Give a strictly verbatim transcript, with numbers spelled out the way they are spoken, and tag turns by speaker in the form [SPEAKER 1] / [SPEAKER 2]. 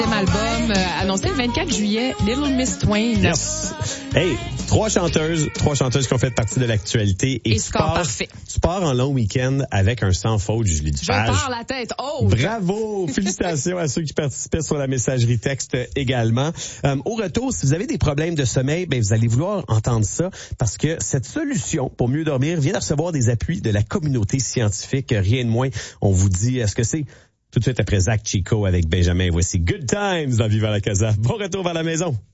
[SPEAKER 1] album euh, annoncé le vingt-quatre juillet, Little Miss Twain.
[SPEAKER 2] Yes. Hey, trois chanteuses, trois chanteuses qui ont fait partie de l'actualité.
[SPEAKER 1] Et, et score
[SPEAKER 2] pars,
[SPEAKER 1] parfait.
[SPEAKER 2] Tu pars en long week-end avec un sans faute, Julie Dupage.
[SPEAKER 1] Je pars la tête haute.
[SPEAKER 2] Bravo! Félicitations à ceux qui participaient sur la messagerie texte également. Euh, au retour, si vous avez des problèmes de sommeil, ben vous allez vouloir entendre ça parce que cette solution pour mieux dormir vient de recevoir des appuis de la communauté scientifique. Rien de moins. On vous dit, est-ce que c'est tout de suite après Zach Chico avec Benjamin. Voici Good Times dans Viva la Casa. Bon retour vers la maison.